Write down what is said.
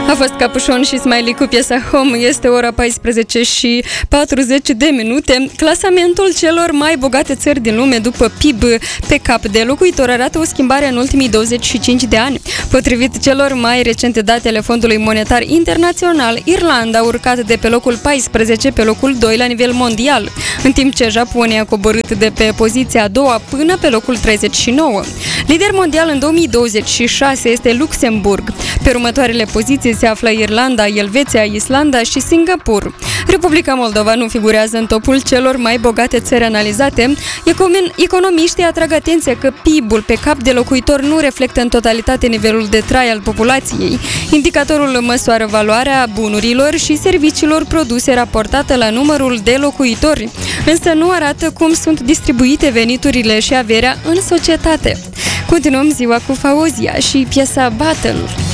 A fost Capușon și Smiley cu piesa Home. Este ora 14 și 40 de minute. Clasamentul celor mai bogate țări din lume după PIB pe cap de locuitor arată o schimbare în ultimii 25 de ani. Potrivit celor mai recente date ale Fondului Monetar Internațional, Irlanda a urcat de pe locul 14 pe locul 2 la nivel mondial, în timp ce Japonia a coborât de pe poziția a doua până pe locul 39. Lider mondial în 2026 este Luxemburg. Pe următoarele poziții se află Irlanda, Elveția, Islanda și Singapur. Republica Moldova nu figurează în topul celor mai bogate țări analizate. Economiștii atrag atenția că PIB-ul pe cap de locuitor nu reflectă în totalitate nivelul de trai al populației. Indicatorul măsoară valoarea bunurilor și serviciilor produse raportată la numărul de locuitori, însă nu arată cum sunt distribuite veniturile și averea în societate. Continuăm ziua cu Fauzia și piesa Battle.